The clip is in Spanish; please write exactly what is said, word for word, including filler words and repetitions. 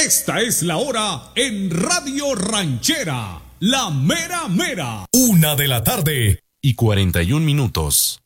Esta es la hora en Radio Ranchera, la mera mera. Una de la tarde y cuarenta y un minutos.